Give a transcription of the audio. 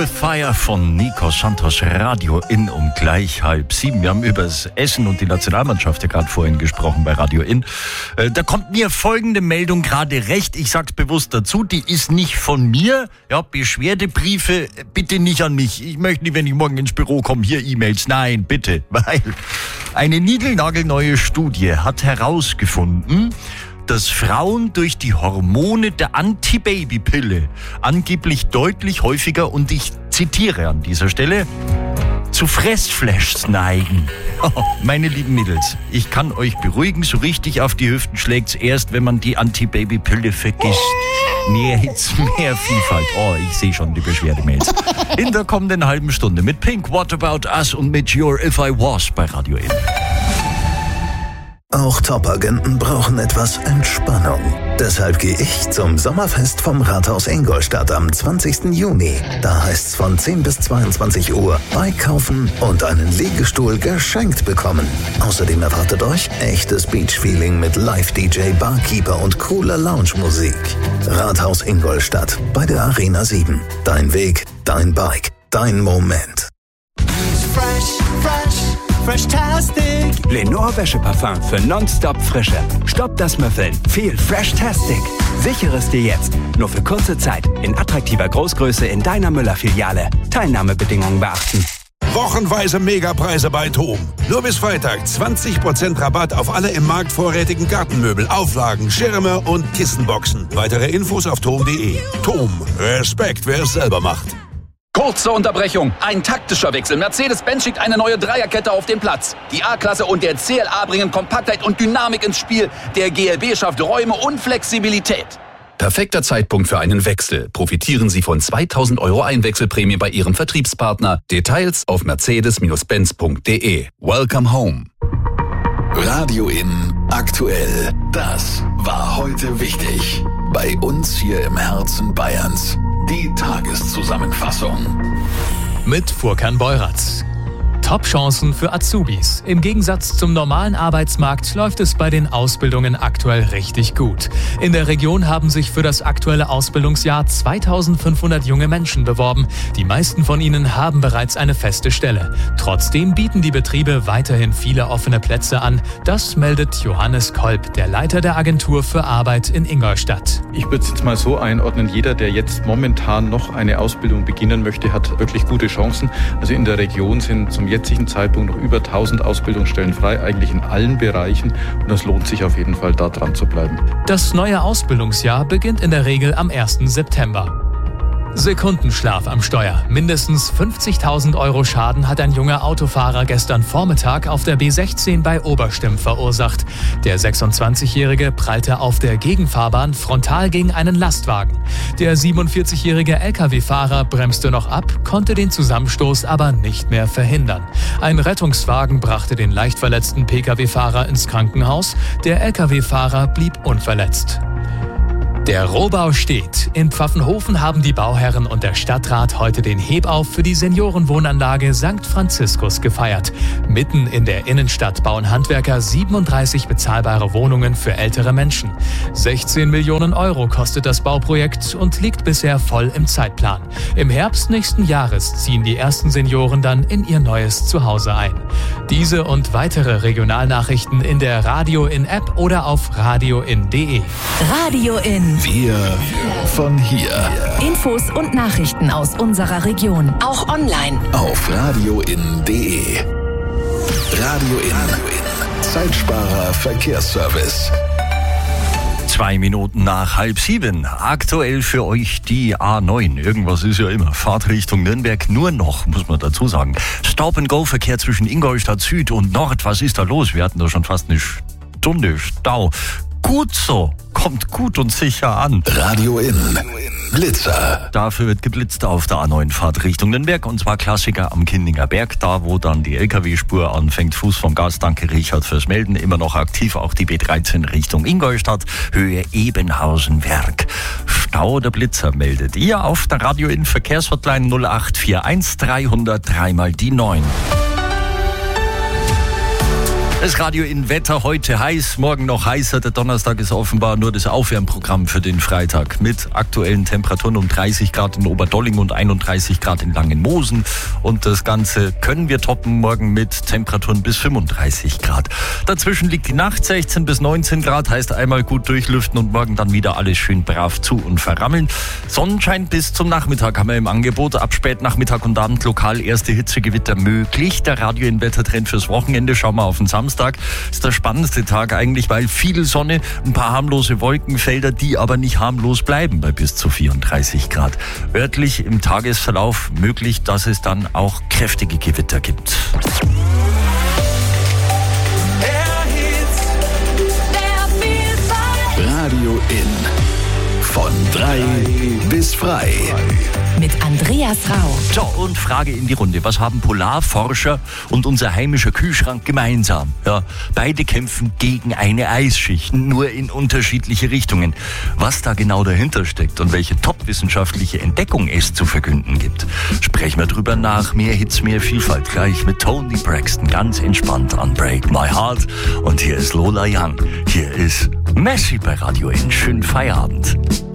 with Fire von Nico Santos, Radio In um gleich 6:30. Wir haben über das Essen und die Nationalmannschaft ja gerade vorhin gesprochen bei Radio In. Da kommt mir folgende Meldung gerade recht. Ich sag's bewusst dazu, die ist nicht von mir. Ja, Beschwerdebriefe bitte nicht an mich. Ich möchte nicht, wenn ich morgen ins Büro komme, hier E-Mails. Nein, bitte. Weil eine niegelnagelneue Studie hat herausgefunden, dass Frauen durch die Hormone der Antibabypille angeblich deutlich häufiger, und ich zitiere an dieser Stelle, zu Fressflashs neigen. Oh, meine lieben Mädels, ich kann euch beruhigen, so richtig auf die Hüften schlägt's erst, wenn man die Antibabypille vergisst. Mehr Hits, mehr Vielfalt. Oh, ich sehe schon die Beschwerdemails. In der kommenden halben Stunde mit Pink, What About Us und mit Your If I Was bei Radio In. Auch Top-Agenten brauchen etwas Entspannung. Deshalb gehe ich zum Sommerfest vom Rathaus Ingolstadt am 20. Juni. Da heißt's von 10 bis 22 Uhr beikaufen und einen Liegestuhl geschenkt bekommen. Außerdem erwartet euch echtes Beach-Feeling mit Live-DJ, Barkeeper und cooler Lounge-Musik. Rathaus Ingolstadt bei der Arena 7. Dein Weg, dein Bike, dein Moment. Fresh-tastic. Lenore Wäscheparfum für nonstop Frische. Stopp das Müffeln. Viel Fresh-tastic. Sichere es dir jetzt. Nur für kurze Zeit. In attraktiver Großgröße in deiner Müller-Filiale. Teilnahmebedingungen beachten. Wochenweise Megapreise bei TOM. Nur bis Freitag 20% Rabatt auf alle im Markt vorrätigen Gartenmöbel, Auflagen, Schirme und Kissenboxen. Weitere Infos auf tom.de. TOM. Respekt, wer es selber macht. Kurze Unterbrechung, ein taktischer Wechsel. Mercedes-Benz schickt eine neue Dreierkette auf den Platz. Die A-Klasse und der CLA bringen Kompaktheit und Dynamik ins Spiel. Der GLB schafft Räume und Flexibilität. Perfekter Zeitpunkt für einen Wechsel. Profitieren Sie von 2.000 € Einwechselprämie bei Ihrem Vertriebspartner. Details auf mercedes-benz.de. Welcome home. Radio In aktuell. Das war heute wichtig. Bei uns hier im Herzen Bayerns. Die Tageszusammenfassung. Mit Furkan Beuratz. Top-Chancen für Azubis. Im Gegensatz zum normalen Arbeitsmarkt läuft es bei den Ausbildungen aktuell richtig gut. In der Region haben sich für das aktuelle Ausbildungsjahr 2500 junge Menschen beworben. Die meisten von ihnen haben bereits eine feste Stelle. Trotzdem bieten die Betriebe weiterhin viele offene Plätze an. Das meldet Johannes Kolb, der Leiter der Agentur für Arbeit in Ingolstadt. Ich würde es jetzt mal so einordnen, jeder, der jetzt momentan noch eine Ausbildung beginnen möchte, hat wirklich gute Chancen. Also in der Region sind zum jetzigen Zeitpunkt noch über 1000 Ausbildungsstellen frei, eigentlich in allen Bereichen. Und es lohnt sich auf jeden Fall, da dran zu bleiben. Das neue Ausbildungsjahr beginnt in der Regel am 1. September. Sekundenschlaf am Steuer. Mindestens 50.000 € Schaden hat ein junger Autofahrer gestern Vormittag auf der B16 bei Oberstimm verursacht. Der 26-Jährige prallte auf der Gegenfahrbahn frontal gegen einen Lastwagen. Der 47-jährige Lkw-Fahrer bremste noch ab, konnte den Zusammenstoß aber nicht mehr verhindern. Ein Rettungswagen brachte den leicht verletzten Pkw-Fahrer ins Krankenhaus. Der Lkw-Fahrer blieb unverletzt. Der Rohbau steht. In Pfaffenhofen haben die Bauherren und der Stadtrat heute den Hebauf für die Seniorenwohnanlage St. Franziskus gefeiert. Mitten in der Innenstadt bauen Handwerker 37 bezahlbare Wohnungen für ältere Menschen. 16 Millionen € kostet das Bauprojekt und liegt bisher voll im Zeitplan. Im Herbst nächsten Jahres ziehen die ersten Senioren dann in ihr neues Zuhause ein. Diese und weitere Regionalnachrichten in der Radio In App oder auf radioin.de. Radio In. Wir von hier. Infos und Nachrichten aus unserer Region. Auch online. Auf radioin.de. Radio In. Zeitsparer Verkehrsservice. 2 Minuten nach 6:30. Aktuell für euch die A9. Irgendwas ist ja immer. Fahrtrichtung Nürnberg nur noch, muss man dazu sagen. Stop-and-Go-Verkehr zwischen Ingolstadt Süd und Nord. Was ist da los? Wir hatten da schon fast eine Stunde Stau. Gut so. Kommt gut und sicher an. Radio In. Blitzer. Dafür wird geblitzt auf der A9 Fahrt Richtung Nürnberg, und zwar Klassiker am Kindinger Berg, da wo dann die LKW-Spur anfängt. Fuß vom Gas. Danke Richard fürs Melden. Immer noch aktiv auch die B13 Richtung Ingolstadt, Höhe Ebenhausenwerk. Stau, der Blitzer meldet ihr auf der Radio In Verkehrshotline 0841 300 3 mal die 9. Das Radio in Wetter, heute heiß, morgen noch heißer. Der Donnerstag ist offenbar nur das Aufwärmprogramm für den Freitag. Mit aktuellen Temperaturen um 30 Grad in Oberdolling und 31 Grad in Langenmosen. Und das Ganze können wir toppen morgen mit Temperaturen bis 35 Grad. Dazwischen liegt die Nacht 16 bis 19 Grad, heißt einmal gut durchlüften und morgen dann wieder alles schön brav zu und verrammeln. Sonnenschein bis zum Nachmittag haben wir im Angebot. Ab Spätnachmittag und Abend lokal erste Hitzegewitter möglich. Der Radio in Wettertrend fürs Wochenende. Schauen wir auf den Samstag. Ist der spannendste Tag eigentlich, weil viel Sonne, ein paar harmlose Wolkenfelder, die aber nicht harmlos bleiben bei bis zu 34 Grad. Örtlich im Tagesverlauf möglich, dass es dann auch kräftige Gewitter gibt. Radio In. Von 3 bis frei. Mit Andreas Rau. So, und Frage in die Runde. Was haben Polarforscher und unser heimischer Kühlschrank gemeinsam? Ja, beide kämpfen gegen eine Eisschicht, nur in unterschiedliche Richtungen. Was da genau dahinter steckt und welche topwissenschaftliche Entdeckung es zu verkünden gibt, sprechen wir drüber nach. Mehr Hits, mehr Vielfalt. Gleich mit Toni Braxton. Ganz entspannt an Break My Heart. Und hier ist Lola Young. Hier ist Messi bei Radio N. Schönen Feierabend.